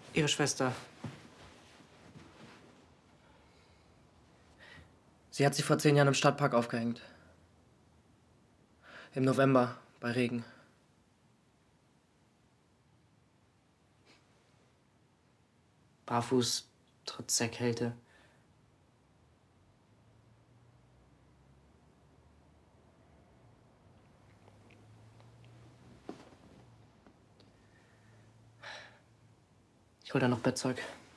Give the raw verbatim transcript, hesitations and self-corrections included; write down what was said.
Ihre Schwester. Sie hat sich vor zehn Jahren im Stadtpark aufgehängt. Im November, bei Regen. Barfuß, trotz der Kälte. Ich hol da noch Bettzeug.